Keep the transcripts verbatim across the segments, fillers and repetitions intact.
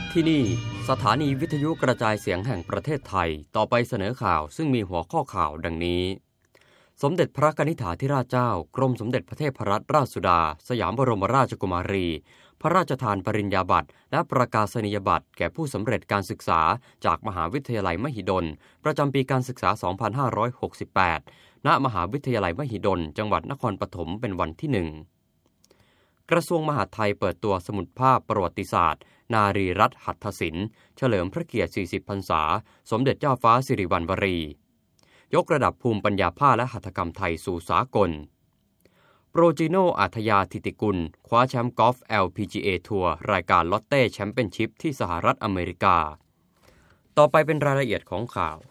ที่นี่สถานีวิทยุกระจายเสียงแห่งประเทศไทยต่อไปเสนอข่าวซึ่งมีหัวข้อข่าวดังนี้สมเด็จพระกนิษฐาธิราชเจ้ากรมสมเด็จพระเทพรัตนราชสุดาสยามบรมราชกุมารีพระราชทานปริญญาบัตรและประกาศนียบัตรแก่ผู้สำเร็จการศึกษาจากมหาวิทยาลัยมหิดลประจำปีการศึกษา สองพันห้าร้อยหกสิบแปด ณ มหาวิทยาลัยมหิดลจังหวัดนครปฐมเป็นวันที่หนึ่งกระทรวงมหาดไทยเปิดตัวสมุดภาพประวัติศาสตร์นารีรัตน์หัตถศิลป์เฉลิมพระเกียรติ สี่สิบ พรรษาสมเด็จเจ้าฟ้าสิริวัณวรียกระดับภูมิปัญญาผ้าและหัตถกรรมไทยสู่สากลโปรจิโนอาทยาธิติกุลคว้าแชมป์กอล์ฟ แอล พี จี เอ ทัวร์รายการลอตเต้แชมเปี้ยนชิพที่สหรัฐอเมริกาต่อไปเป็นรายละเอียดของข่าว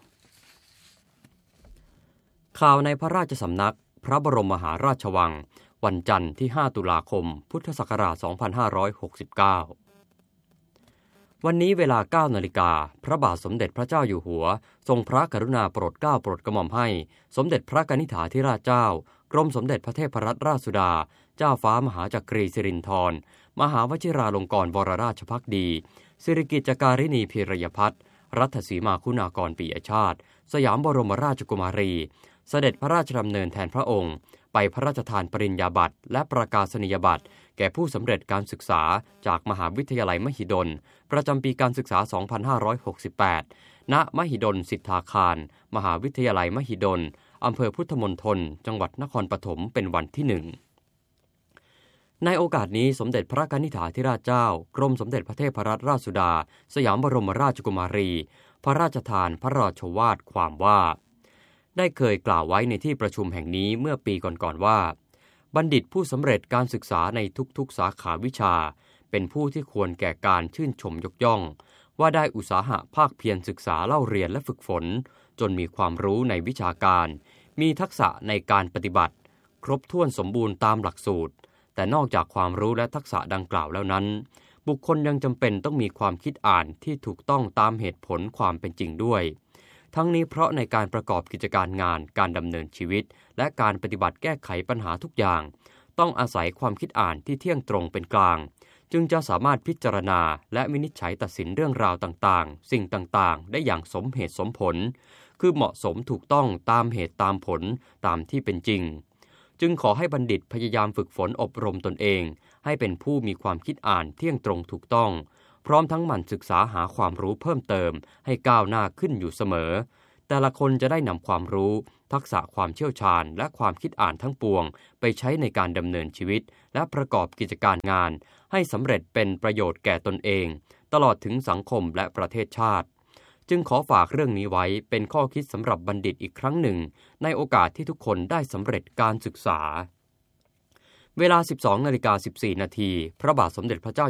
ข่าวในพระราชสำนักพระบรมมหาราชวังวันจันทร์ที่ห้าตุลาคมพุทธศักราชสองพันห้าร้อยหกสิบเก้าวันนี้เวลา เก้านาฬิกาพระบาทสมเด็จพระเจ้าอยู่หัวทรงพระกรุณาโปรดเกล้าโปรดกระหม่อมให้สมเด็จพระกนิษฐาธิราชเจ้ากรมสมเด็จพระเทพรัตนราชสุดาเจ้าฟ้ามหาจักรีสิรินธรมหาวชิราลงกรณ์วรราชภักดีสิริกิติ์การิณีพีรยพัฒน์รัตสีมาคุณากรปิยชาติสยามบรมราชกุมารีเสด็จพระราชดำเนินแทนพระองค์ไปพระราชทานปริญญาบัตรและประกาศนียบัตรแก่ผู้สำเร็จการศึกษาจากมหาวิทยาลัยมหิดลประจำปีการศึกษา สองพันห้าร้อยหกสิบแปด ณ มหิดลสิทธาคารมหาวิทยาลัยมหิดลอำเภอพุทธมณฑลจังหวัดนครปฐมเป็นวันที่หนึ่งในโอกาสนี้สมเด็จพระกนิษฐาธิราชเจ้ากรมสมเด็จพระเทพรัตนราชสุดาสยามบรมราชกุมารีพระราชทานพระราชวาทความว่าได้เคยกล่าวไว้ในที่ประชุมแห่งนี้เมื่อปีก่อนๆว่าบัณฑิตผู้สำเร็จการศึกษาในทุกๆสาขาวิชาเป็นผู้ที่ควรแก่การชื่นชมยกย่องว่าได้อุตสาหะภาคเพียรศึกษาเล่าเรียนและฝึกฝนจนมีความรู้ในวิชาการมีทักษะในการปฏิบัติครบถ้วนสมบูรณ์ตามหลักสูตรแต่นอกจากความรู้และทักษะดังกล่าวแล้วนั้นบุคคลยังจำเป็นต้องมีความคิดอ่านที่ถูกต้องตามเหตุผลความเป็นจริงด้วยทั้งนี้เพราะในการประกอบกิจการงานการดำเนินชีวิตและการปฏิบัติแก้ไขปัญหาทุกอย่างต้องอาศัยความคิดอ่านที่เที่ยงตรงเป็นกลางจึงจะสามารถพิจารณาและวินิจฉัยตัดสินเรื่องราวต่างๆสิ่งต่างๆได้อย่างสมเหตุสมผลคือเหมาะสมถูกต้องตามเหตุตามผลตามที่เป็นจริงจึงขอให้บัณฑิตพยายามฝึกฝนอบรมตนเองให้เป็นผู้มีความคิดอ่านเที่ยงตรงถูกต้องพร้อมทั้งหมั่นศึกษาหาความรู้เพิ่มเติมให้ก้าวหน้าขึ้นอยู่เสมอแต่ละคนจะได้นำความรู้ทักษะความเชี่ยวชาญและความคิดอ่านทั้งปวงไปใช้ในการดำเนินชีวิตและประกอบกิจการงานให้สำเร็จเป็นประโยชน์แก่ตนเองตลอดถึงสังคมและประเทศชาติจึงขอฝากเรื่องนี้ไว้เป็นข้อคิดสำหรับบัณฑิตอีกครั้งหนึ่งในโอกาสที่ทุกคนได้สำเร็จการศึกษาเวลา สิบสองนาฬิกาสิบสี่นาทีพระบาทสมเด็จพระเจ้า